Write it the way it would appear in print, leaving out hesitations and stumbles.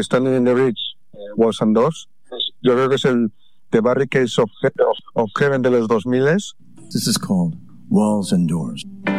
Standing in the Bridge, Walls and Doors. Yo creo que es el The Barricades of Heaven de los 2000. This is called Walls and Doors.